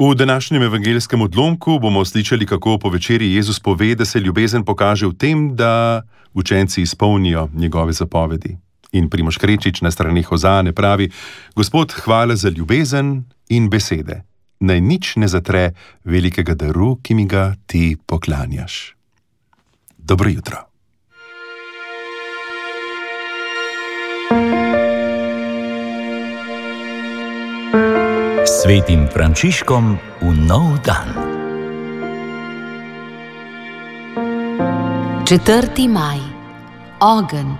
V današnjem evangeljskem odlomku bomo slišali, kako po večeri Jezus pove, da se ljubezen pokaže v tem, da učenci izpolnijo njegove zapovedi. In Primož Krečič na strani Hozane pravi: Gospod, hvala za ljubezen in besede. Naj nič ne zatre velikega daru, ki mi ga ti poklanjaš. Dobro jutro. Svetim Frančiškom v nov dan. 4. maj. Ogenj.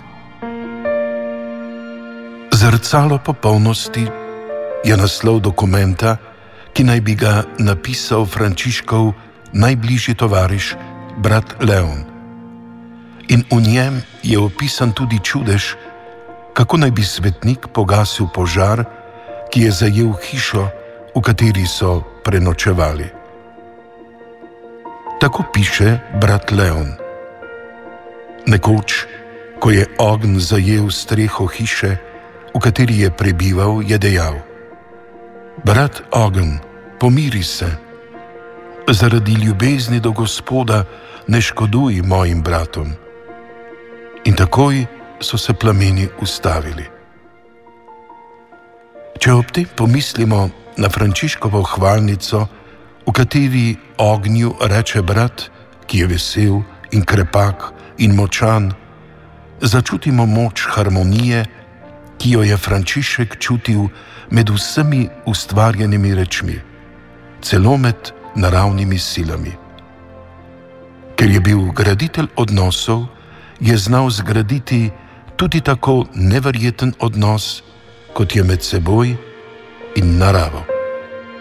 Zrcalo popolnosti je naslov dokumenta, ki naj bi ga napisal Frančiškov najbližji tovariš, brat Leon. In v njem je opisan tudi čudež, kako naj bi svetnik pogasil požar, ki je zajel hišo, v kateri so prenočevali. Tako piše brat Leon. Nekoč, ko je ogenj zajel streho hiše, v kateri je prebival, je dejal: Brat ogenj, pomiri se. Zaradi ljubezni do Gospoda ne škoduj mojim bratom. In takoj so se plameni ustavili. Če ob tem pomislimo na Frančiškovo hvalnico, v kateri ognju reče brat, ki je vesel in krepak in močan, začutimo moč harmonije, ki jo je Frančišek čutil med vsemi ustvarjenimi rečmi, celo med naravnimi silami. Ker je bil graditelj odnosov, je znal zgraditi tudi tako neverjeten odnos, kot je med seboj in naravo.